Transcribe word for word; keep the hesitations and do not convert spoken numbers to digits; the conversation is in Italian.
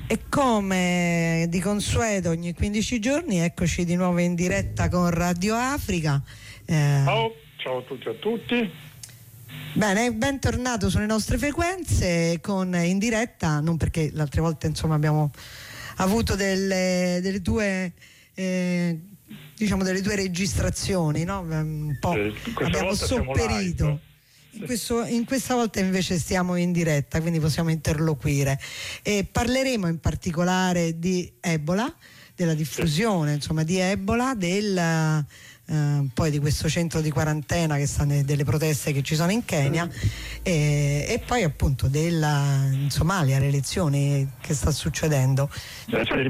E come di consueto ogni quindici giorni eccoci di nuovo in diretta con Radio Africa. Eh, ciao, ciao a tutti e a tutti. Bene, bentornato sulle nostre frequenze con in diretta, non perché le altre volte insomma abbiamo avuto delle, delle tue eh, diciamo delle tue registrazioni, no? Un po' eh, abbiamo sopperito. In, questo, in questa volta invece stiamo in diretta, quindi possiamo interloquire e parleremo in particolare di Ebola, della diffusione insomma di Ebola, del Uh, poi di questo centro di quarantena che sta ne, delle proteste che ci sono in Kenya e, e poi appunto della in Somalia, le elezioni che sta succedendo. Le elezioni